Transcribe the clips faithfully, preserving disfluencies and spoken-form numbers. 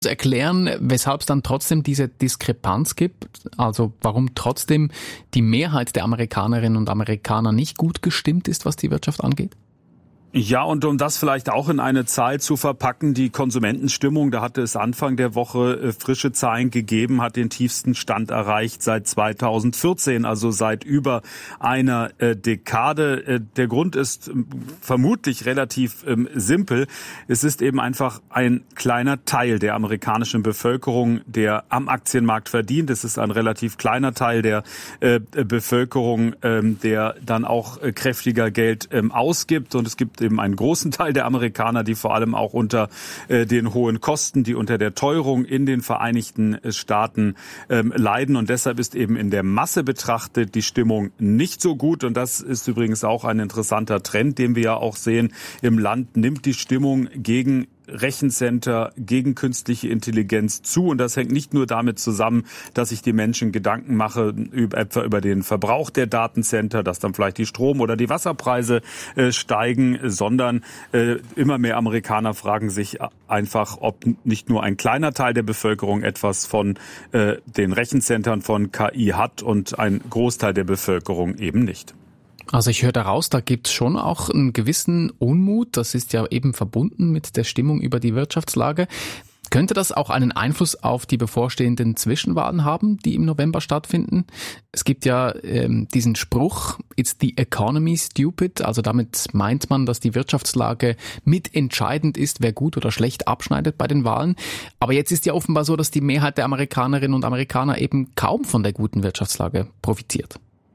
Erklären, weshalb es dann trotzdem diese Diskrepanz gibt, also warum trotzdem die Mehrheit der Amerikanerinnen und Amerikaner nicht gut gestimmt ist, was die Wirtschaft angeht? Ja, und um das vielleicht auch in eine Zahl zu verpacken, die Konsumentenstimmung, da hatte es Anfang der Woche äh, frische Zahlen gegeben, hat den tiefsten Stand erreicht seit zweitausendvierzehn, also seit über einer äh, Dekade. Äh, der Grund ist äh, vermutlich relativ äh, simpel. Es ist eben einfach ein kleiner Teil der amerikanischen Bevölkerung, der am Aktienmarkt verdient. Es ist ein relativ kleiner Teil der äh, Bevölkerung, äh, der dann auch äh, kräftiger Geld äh, ausgibt, und es gibt eben einen großen Teil der Amerikaner, die vor allem auch unter äh, den hohen Kosten, die unter der Teuerung in den Vereinigten Staaten ähm, leiden. Und deshalb ist eben in der Masse betrachtet die Stimmung nicht so gut. Und das ist übrigens auch ein interessanter Trend, den wir ja auch sehen. Im Land nimmt die Stimmung gegen Rechencenter, gegen künstliche Intelligenz zu. Und das hängt nicht nur damit zusammen, dass sich die Menschen Gedanken machen, über, etwa über den Verbrauch der Datencenter, dass dann vielleicht die Strom- oder die Wasserpreise äh, steigen, sondern äh, immer mehr Amerikaner fragen sich einfach, ob nicht nur ein kleiner Teil der Bevölkerung etwas von äh, den Rechencentern von K I hat und ein Großteil der Bevölkerung eben nicht. Also ich höre daraus, da gibt es schon auch einen gewissen Unmut. Das ist ja eben verbunden mit der Stimmung über die Wirtschaftslage. Könnte das auch einen Einfluss auf die bevorstehenden Zwischenwahlen haben, die im November stattfinden? Es gibt ja ähm, diesen Spruch, it's the economy stupid. Also damit meint man, dass die Wirtschaftslage mitentscheidend ist, wer gut oder schlecht abschneidet bei den Wahlen. Aber jetzt ist ja offenbar so, dass die Mehrheit der Amerikanerinnen und Amerikaner eben kaum von der guten Wirtschaftslage profitiert.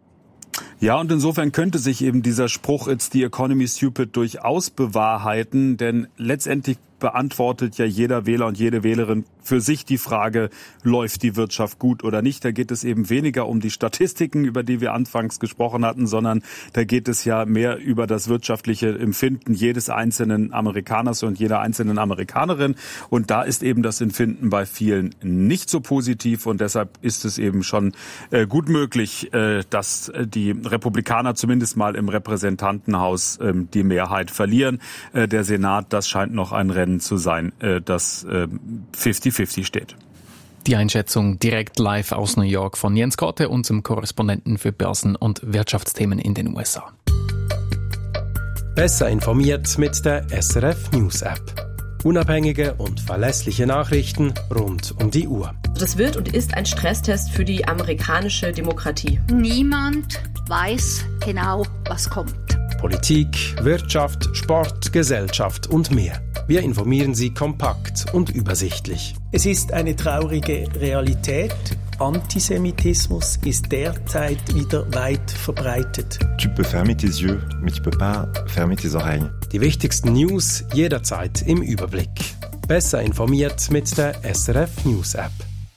Ja, und insofern könnte sich eben dieser Spruch, it's the economy stupid, durchaus bewahrheiten, denn letztendlich beantwortet ja jeder Wähler und jede Wählerin für sich die Frage, läuft die Wirtschaft gut oder nicht. Da geht es eben weniger um die Statistiken, über die wir anfangs gesprochen hatten, sondern da geht es ja mehr über das wirtschaftliche Empfinden jedes einzelnen Amerikaners und jeder einzelnen Amerikanerin. Und da ist eben das Empfinden bei vielen nicht so positiv, und deshalb ist es eben schon äh, gut möglich, äh, dass die Republikaner zumindest mal im Repräsentantenhaus äh, die Mehrheit verlieren. Äh, der Senat, das scheint noch ein Rennen zu sein, das fünfzig fünfzig steht. Die Einschätzung direkt live aus New York von Jens Korte, unserem Korrespondenten für Börsen- und Wirtschaftsthemen in den U S A. Besser informiert mit der S R F News App. Unabhängige und verlässliche Nachrichten rund um die Uhr. Das wird und ist ein Stresstest für die amerikanische Demokratie. Niemand weiß genau, was kommt. Politik, Wirtschaft, Sport, Gesellschaft und mehr. Wir informieren Sie kompakt und übersichtlich. Es ist eine traurige Realität. Antisemitismus ist derzeit wieder weit verbreitet. Tu peux fermer tes yeux, mais tu peux pas fermer tes oreilles. Die wichtigsten News jederzeit im Überblick. Besser informiert mit der S R F News App.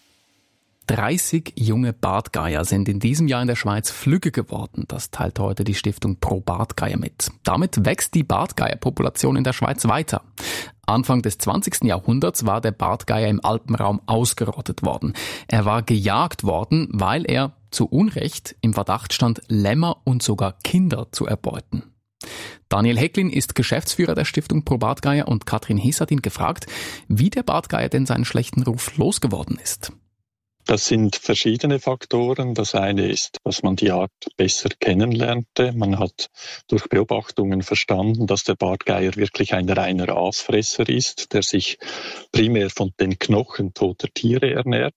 dreißig junge Bartgeier sind in diesem Jahr in der Schweiz flügge geworden. Das teilt heute die Stiftung Pro Bartgeier mit. Damit wächst die Bartgeierpopulation in der Schweiz weiter. Anfang des zwanzigsten Jahrhunderts war der Bartgeier im Alpenraum ausgerottet worden. Er war gejagt worden, weil er zu Unrecht im Verdacht stand, Lämmer und sogar Kinder zu erbeuten. Daniel Hecklin ist Geschäftsführer der Stiftung Pro Bartgeier, und Katrin Hiss hat ihn gefragt, wie der Bartgeier denn seinen schlechten Ruf losgeworden ist. Das sind verschiedene Faktoren. Das eine ist, dass man die Art besser kennenlernte. Man hat durch Beobachtungen verstanden, dass der Bartgeier wirklich ein reiner Aasfresser ist, der sich primär von den Knochen toter Tiere ernährt.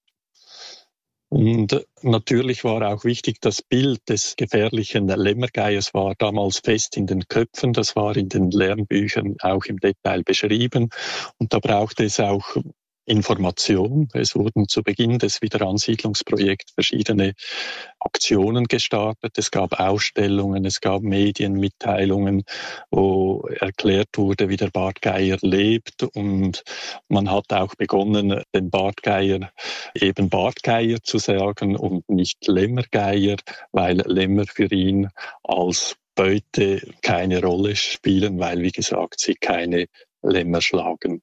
Und natürlich war auch wichtig, das Bild des gefährlichen Lämmergeiers war damals fest in den Köpfen. Das war in den Lernbüchern auch im Detail beschrieben. Und da brauchte es auch Information. Es wurden zu Beginn des Wiederansiedlungsprojekts verschiedene Aktionen gestartet. Es gab Ausstellungen, es gab Medienmitteilungen, wo erklärt wurde, wie der Bartgeier lebt. Und man hat auch begonnen, den Bartgeier eben Bartgeier zu sagen und nicht Lämmergeier, weil Lämmer für ihn als Beute keine Rolle spielen, weil, wie gesagt, sie keine Lämmer schlagen.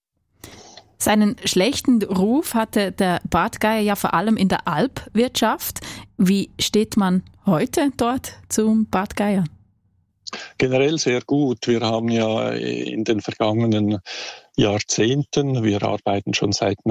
Seinen schlechten Ruf hatte der Bartgeier ja vor allem in der Alpwirtschaft. Wie steht man heute dort zum Bartgeier? Generell sehr gut. Wir haben ja in den vergangenen Jahrzehnten, wir arbeiten schon seit